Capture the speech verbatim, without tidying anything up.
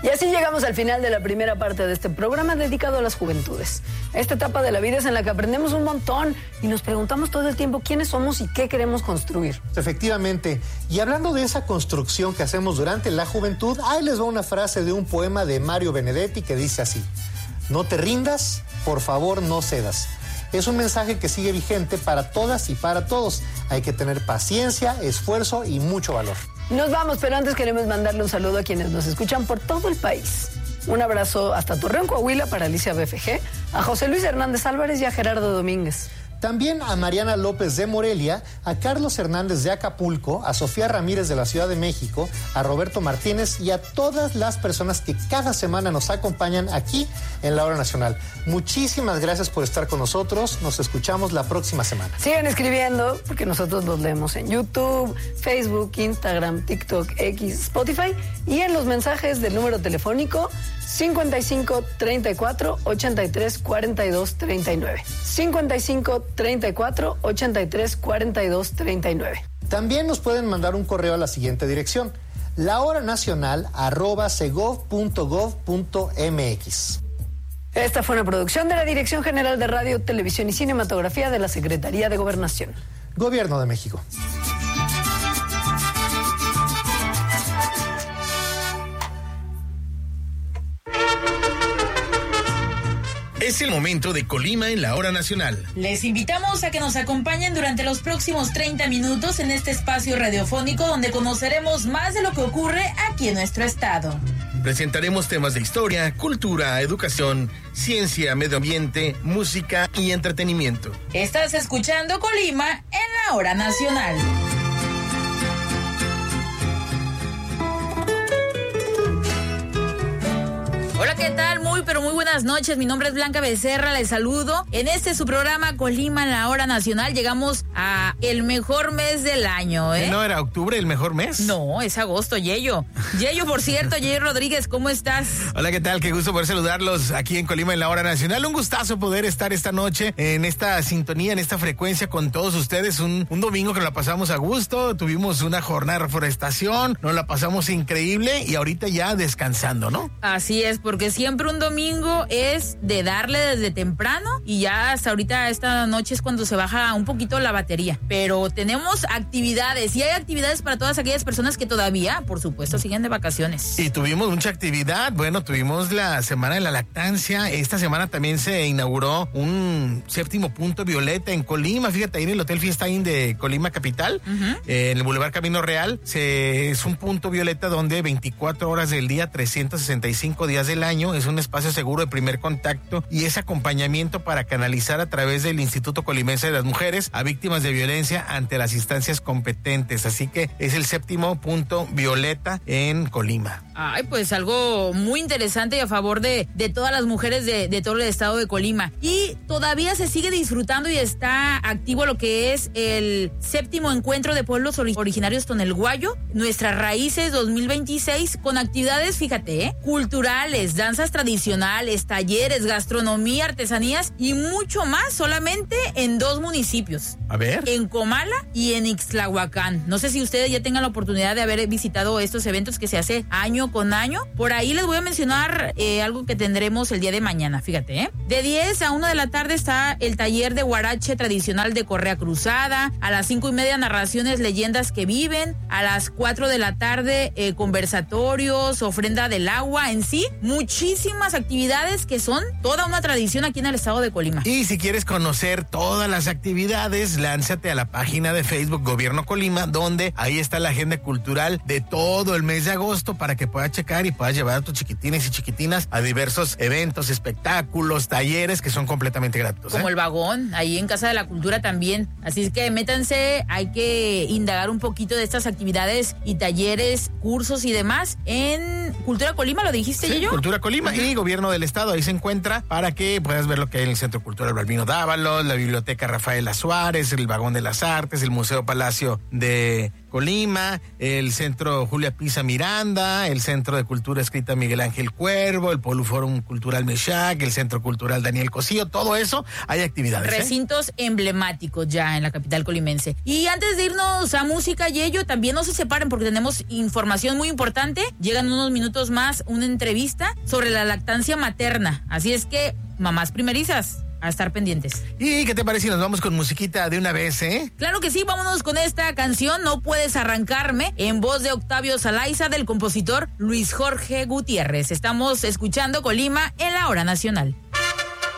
Y así llegamos al final de la primera parte de este programa dedicado a las juventudes. Esta etapa de la vida es en la que aprendemos un montón y nos preguntamos todo el tiempo quiénes somos y qué queremos construir. Efectivamente. Y hablando de esa construcción que hacemos durante la juventud, ahí les va una frase de un poema de Mario Benedetti que dice así: no te rindas, por favor no cedas. Es un mensaje que sigue vigente para todas y para todos. Hay que tener paciencia, esfuerzo y mucho valor. Nos vamos, pero antes queremos mandarle un saludo a quienes nos escuchan por todo el país. Un abrazo hasta Torreón, Coahuila, para Alicia B F G, a José Luis Hernández Álvarez y a Gerardo Domínguez. También a Mariana López de Morelia, a Carlos Hernández de Acapulco, a Sofía Ramírez de la Ciudad de México, a Roberto Martínez y a todas las personas que cada semana nos acompañan aquí en La Hora Nacional. Muchísimas gracias por estar con nosotros. Nos escuchamos la próxima semana. Sigan escribiendo, porque nosotros los leemos en YouTube, Facebook, Instagram, TikTok, X, Spotify y en los mensajes del número telefónico cincuenta y cinco, treinta y cuatro, ochenta y tres, cuarenta y dos, treinta y nueve. cincuenta y cinco, treinta y cuatro, ochenta y tres, cuarenta y dos, treinta y nueve. También nos pueden mandar un correo a la siguiente dirección: lahoranacional arroba segov punto gov punto mx. Esta fue una producción de la Dirección General de Radio, Televisión y Cinematografía de la Secretaría de Gobernación. Gobierno de México. Es el momento de Colima en La Hora Nacional. Les invitamos a que nos acompañen durante los próximos treinta minutos en este espacio radiofónico donde conoceremos más de lo que ocurre aquí en nuestro estado. Presentaremos temas de historia, cultura, educación, ciencia, medio ambiente, música y entretenimiento. Estás escuchando Colima en La Hora Nacional. Hola, ¿qué tal? Muy, pero muy buenas noches. Mi nombre es Blanca Becerra, les saludo. En este su programa Colima en la Hora Nacional llegamos a el mejor mes del año, ¿eh? ¿No era octubre el mejor mes? No, es agosto, Yeyo. Yeyo, por cierto, Yeyo Rodríguez, ¿cómo estás? Hola, ¿qué tal? Qué gusto poder saludarlos aquí en Colima en la Hora Nacional. Un gustazo poder estar esta noche en esta sintonía, en esta frecuencia con todos ustedes. Un, un domingo que la pasamos a gusto, tuvimos una jornada de reforestación, nos la pasamos increíble y ahorita ya descansando, ¿no? Así es, porque siempre un domingo es de darle desde temprano y ya hasta ahorita esta noche es cuando se baja un poquito la batería. Pero tenemos actividades y hay actividades para todas aquellas personas que todavía, por supuesto, siguen de vacaciones. Y tuvimos mucha actividad. Bueno, tuvimos la Semana de la Lactancia. Esta semana también se inauguró un séptimo punto violeta en Colima. Fíjate, ahí en el Hotel Fiesta Inn de Colima Capital, uh-huh. eh, en el Boulevard Camino Real. Se, es un punto violeta donde veinticuatro horas del día, trescientos sesenta y cinco días del año. Es un espacio seguro de primer contacto y es acompañamiento para canalizar a través del Instituto Colimense de las Mujeres a víctimas de violencia ante las instancias competentes. Así que es el séptimo punto violeta en Colima. Ay, pues algo muy interesante y a favor de, de todas las mujeres de, de todo el estado de Colima. Y todavía se sigue disfrutando y está activo lo que es el séptimo encuentro de pueblos originarios Tonelguayo, Nuestras Raíces dos mil veintiséis, con actividades, fíjate, ¿eh? culturales, danzas tradicionales, talleres, gastronomía, artesanías y mucho más, solamente en dos municipios. A ver. En Comala y en Ixtlahuacán. No sé si ustedes ya tengan la oportunidad de haber visitado estos eventos que se hace año con año. Por ahí les voy a mencionar eh, algo que tendremos el día de mañana, fíjate, ¿eh? De diez a una de la tarde está el taller de huarache tradicional de Correa Cruzada. A las cinco y media, narraciones, leyendas que viven. A las cuatro de la tarde, eh, conversatorios, ofrenda del agua. En sí, muchísimas actividades que son toda una tradición aquí en el estado de Colima. Y si quieres conocer todas las actividades, lánzate a la página de Facebook Gobierno Colima, donde ahí está la agenda cultural de todo el mes de agosto para que puedas checar y puedas llevar a tus chiquitines y chiquitinas a diversos eventos, espectáculos, talleres que son completamente gratuitos. Como ¿eh? el vagón, ahí en Casa de la Cultura también. Así es que métanse, hay que indagar un poquito de estas actividades y talleres, cursos y demás en Cultura Colima, ¿lo dijiste, sí, yo? Cultura Colima uh-huh. y Gobierno del Estado, ahí se encuentra para que puedas ver lo que hay en el Centro Cultural Balbino Dávalos, la Biblioteca Rafaela Suárez, el Vagón de las Artes, el Museo Palacio de Colima, el Centro Julia Pisa Miranda, el Centro de Cultura Escrita Miguel Ángel Cuervo, el Poluforum Cultural Meshac, el Centro Cultural Daniel Cosío, todo eso hay actividades. Recintos ¿eh? emblemáticos ya en la capital colimense. Y antes de irnos a música y ello, también no se separen porque tenemos información muy importante. Llegan unos minutos más una entrevista sobre la lactancia materna. Así es que, mamás primerizas, a estar pendientes. ¿Y qué te parece si nos vamos con musiquita de una vez, eh? Claro que sí, vámonos con esta canción, No Puedes Arrancarme, en voz de Octavio Salaiza, del compositor Luis Jorge Gutiérrez. Estamos escuchando Colima en la Hora Nacional.